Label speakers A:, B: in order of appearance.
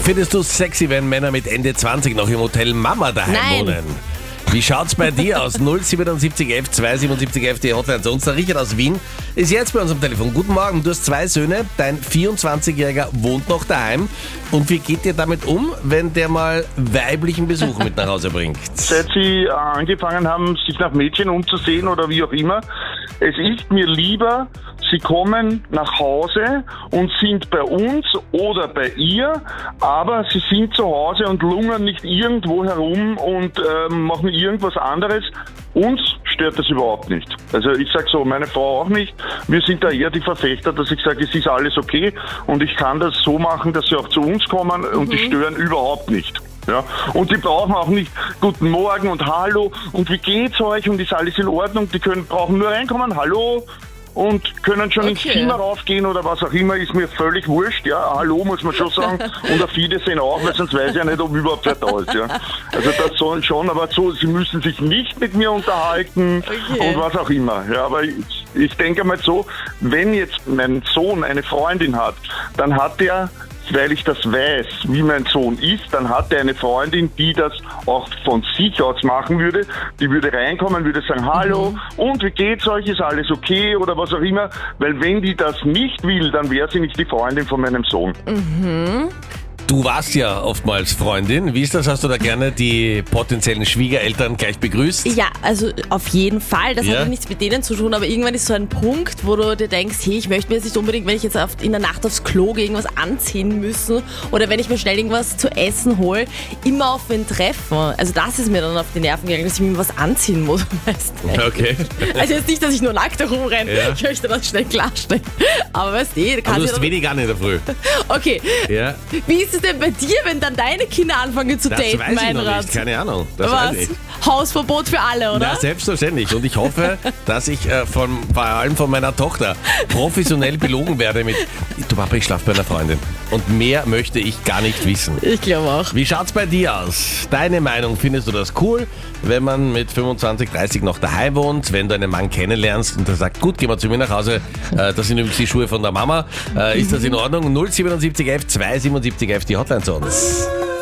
A: Findest du es sexy, wenn Männer mit Ende 20 noch im Hotel Mama daheim wohnen? Wie schaut's bei dir aus? 07711 27711, die Hotline zu uns. Der Richard aus Wien ist jetzt bei uns am Telefon. Guten Morgen, du hast 2 Söhne, dein 24-Jähriger wohnt noch daheim. Und wie geht ihr damit um, wenn der mal weiblichen Besuch mit nach Hause bringt?
B: Seit sie angefangen haben, sich nach Mädchen umzusehen oder wie auch immer, es ist mir lieber, sie kommen nach Hause und sind bei uns oder bei ihr, aber sie sind zu Hause und lungern nicht irgendwo herum und machen irgendwas anderes. Uns stört das überhaupt nicht. Also ich sage so, meine Frau auch nicht. Wir sind da eher die Verfechter, dass ich sage, es ist alles okay und ich kann das so machen, dass sie auch zu uns kommen und die stören überhaupt nicht. Ja, und die brauchen auch nicht guten Morgen und Hallo und wie geht's euch und ist alles in Ordnung. Die brauchen nur reinkommen, Hallo, und können schon ins Zimmer raufgehen oder was auch immer, ist mir völlig wurscht. Ja, Hallo muss man schon sagen und auf Wiedersehen auch, weil sonst weiß ich ja nicht, ob überhaupt wer da ist. Ja. Also das soll schon, aber so, sie müssen sich nicht mit mir unterhalten und was auch immer. Ja, aber ich denke mal so, wenn jetzt mein Sohn eine Freundin hat, dann hat er, weil ich das weiß, wie mein Sohn ist, dann hat er eine Freundin, die das auch von sich aus machen würde. Die würde reinkommen, würde sagen, hallo, und wie geht's euch, ist alles okay oder was auch immer. Weil wenn die das nicht will, dann wäre sie nicht die Freundin von meinem Sohn.
A: Du warst ja oftmals Freundin. Wie ist das? Hast du da gerne die potenziellen Schwiegereltern gleich begrüßt?
C: Ja, also auf jeden Fall. Das hat ja nichts mit denen zu tun, aber irgendwann ist so ein Punkt, wo du dir denkst, hey, ich möchte mir jetzt nicht unbedingt, wenn ich jetzt in der Nacht aufs Klo gehe, irgendwas anziehen müssen oder wenn ich mir schnell irgendwas zu essen hole, immer auf wen treffen. Also das ist mir dann auf die Nerven gegangen, dass ich mir was anziehen muss.
A: Okay.
C: Also jetzt nicht, dass ich nur nackt herumrenne. Ja. Ich möchte das schnell klarstellen. Aber weißt du,
A: aber du hast wenig an in der Früh.
C: Okay.
A: Ja.
C: Wie ist es denn bei dir, wenn dann deine Kinder anfangen zu daten,
A: Das weiß ich noch nicht, keine Ahnung. Das weiß ich.
C: Hausverbot für alle, oder?
A: Na, selbstverständlich. Und ich hoffe, dass ich vor allem von meiner Tochter professionell belogen werde mit, du Papa, ich schlafe bei einer Freundin. Und mehr möchte ich gar nicht wissen.
C: Ich glaube auch.
A: Wie schaut's bei dir aus? Deine Meinung, findest du das cool, wenn man mit 25, 30 noch daheim wohnt, wenn du einen Mann kennenlernst und der sagt, gut, geh mal zu mir nach Hause, das sind übrigens die Schuhe von der Mama, ist das in Ordnung? 07711 27711, die Hotline zu uns.